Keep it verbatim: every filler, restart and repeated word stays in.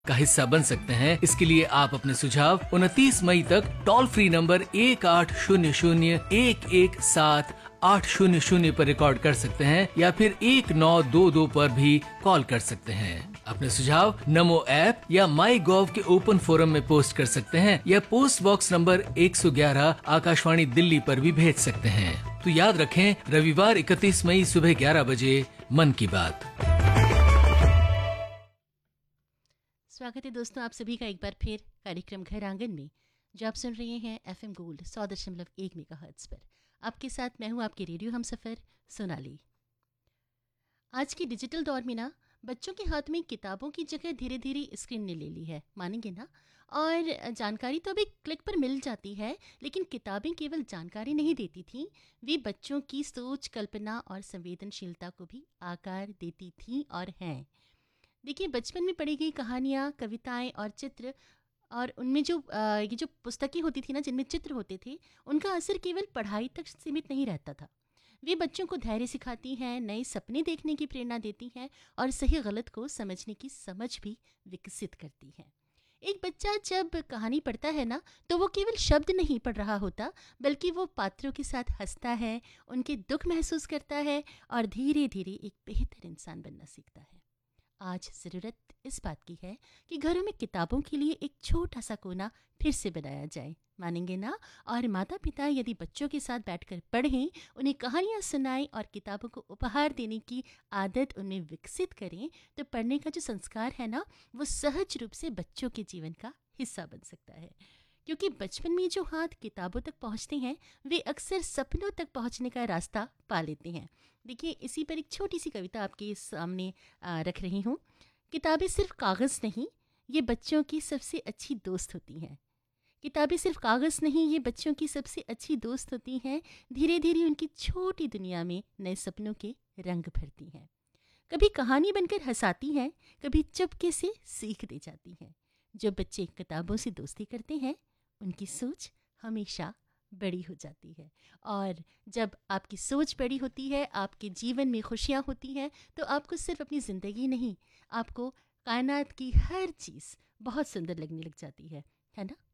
का हिस्सा बन सकते हैं। इसके लिए आप अपने सुझाव उनतीस मई तक टोल फ्री नंबर एक आठ शून्य शून्य एक एक सात आठ शून्य शून्य पर रिकॉर्ड कर सकते हैं या फिर एक नौ दो दो पर भी कॉल कर सकते हैं। अपने सुझाव नमो ऐप या माई गॉव के ओपन फोरम में पोस्ट कर सकते हैं या पोस्ट बॉक्स नंबर एक सौ ग्यारह आकाशवाणी दिल्ली पर भी भेज सकते हैं। तो याद रखें, रविवार इकतीस मई सुबह ग्यारह बजे मन की बात। स्वागत है दोस्तों आप सभी का एक बार फिर कार्यक्रम घर आंगन में, जो आप सुन रहे हैं एफएम गोल्ड सौ दशमलव एक मेगाहर्ट्ज़ पर। आपके साथ मैं हूं आपके रेडियो हमसफर सोनाली। आज के डिजिटल दौर में ना बच्चों के हाथ में किताबों की जगह धीरे धीरे स्क्रीन ने ले ली है, मानेंगे ना। और जानकारी तो अभी क्लिक पर मिल जाती है, लेकिन किताबें केवल जानकारी नहीं देती थीं, वे बच्चों की सोच, कल्पना और संवेदनशीलता को भी आकार देती थीं और हैं। देखिए, बचपन में पढ़ी गई कहानियाँ, कविताएं और चित्र, और उनमें जो आ, ये जो पुस्तकें होती थी ना जिनमें चित्र होते थे, उनका असर केवल पढ़ाई तक सीमित नहीं रहता था। वे बच्चों को धैर्य सिखाती हैं, नए सपने देखने की प्रेरणा देती हैं और सही गलत को समझने की समझ भी विकसित करती हैं। एक बच्चा जब कहानी पढ़ता है ना, तो वो केवल शब्द नहीं पढ़ रहा होता, बल्कि वो पात्रों के साथ हंसता है, उनके दुख महसूस करता है और धीरे धीरे एक बेहतर इंसान बनना सीखता है। आज ज़रूरत इस बात की है कि घरों में किताबों के लिए एक छोटा सा कोना फिर से बनाया जाए, मानेंगे ना। और माता पिता यदि बच्चों के साथ बैठकर पढ़ें, उन्हें कहानियाँ सुनाएं और किताबों को उपहार देने की आदत उनमें विकसित करें, तो पढ़ने का जो संस्कार है ना, वो सहज रूप से बच्चों के जीवन का हिस्सा बन सकता है। क्योंकि बचपन में जो हाथ किताबों तक पहुंचते हैं, वे अक्सर सपनों तक पहुंचने का रास्ता पा लेते हैं। देखिए, इसी पर एक छोटी सी कविता आपके सामने आ, रख रही हूँ। किताबें सिर्फ कागज़ नहीं, ये बच्चों की सबसे अच्छी दोस्त होती हैं। किताबें सिर्फ कागज़ नहीं, ये बच्चों की सबसे अच्छी दोस्त होती हैं। धीरे धीरे उनकी छोटी दुनिया में नए सपनों के रंग भरती हैं। कभी कहानी बनकर हंसाती हैं, कभी चुपके से सीख दे जाती हैं। जो बच्चे किताबों से दोस्ती करते हैं, उनकी सोच हमेशा बड़ी हो जाती है। और जब आपकी सोच बड़ी होती है, आपके जीवन में खुशियाँ होती हैं, तो आपको सिर्फ अपनी ज़िंदगी नहीं, आपको कायनात की हर चीज़ बहुत सुंदर लगने लग जाती है, है ना।